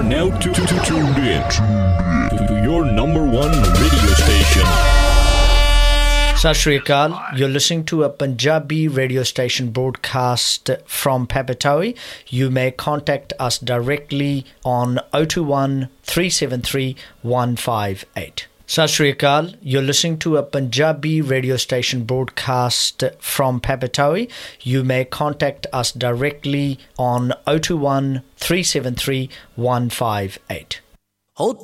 now tuned in to your number one radio station. Sat Sri Akal, you're listening to a Punjabi radio station broadcast from Papatawi. You may contact us directly on 021 373 158. Sat Sri Akal, you're listening to a Punjabi radio station broadcast from Papatawi. You may contact us directly on 021 373 158.